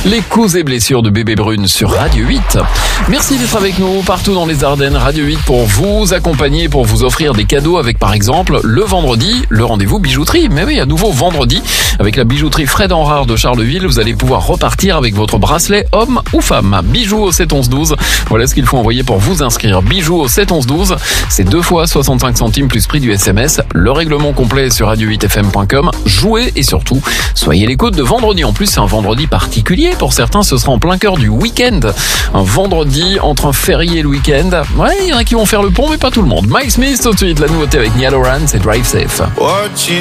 Les coups et blessures de Bébé Brune sur Radio 8. Merci d'être avec nous partout dans les Ardennes. Radio 8 pour vous accompagner, pour vous offrir des cadeaux avec par exemple le vendredi, le rendez-vous bijouterie. Mais oui, à nouveau vendredi, avec la bijouterie Fred Enrard de Charleville, vous allez pouvoir repartir avec votre bracelet homme ou femme. Bijoux au 7 11 12. Voilà ce qu'il faut envoyer pour vous inscrire. Bijoux au 7 11 12. C'est 2 fois 65 centimes plus prix du SMS. Le règlement complet sur radio8fm.com. Jouez et surtout, soyez l'écoute de vendredi. En plus, c'est un vendredi particulier. Pour certains, ce sera en plein cœur du week-end. Un vendredi entre un férié et le week-end. Ouais, il y en a qui vont faire le pont, mais pas tout le monde. Mike Smith tout de suite, la nouveauté avec Niall Horan, c'est Drive Safe.